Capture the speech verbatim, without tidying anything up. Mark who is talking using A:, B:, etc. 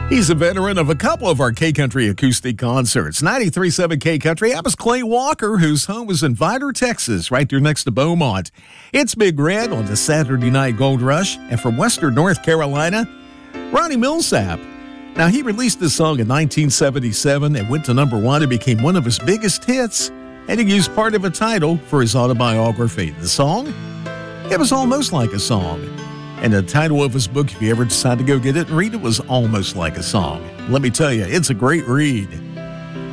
A: He's a veteran of a couple of our K-Country acoustic concerts. ninety-three point seven K-Country, that was Clay Walker, whose home was in Vidor, Texas, right there next to Beaumont. It's Big Red on the Saturday Night Gold Rush. And from Western North Carolina, Ronnie Millsap. Now, he released this song in nineteen seventy-seven and went to number one and became one of his biggest hits. And he used part of a title for his autobiography. The song? It was almost like a song. And the title of his book, if you ever decide to go get it and read it, was Almost Like a Song. Let me tell you, it's a great read.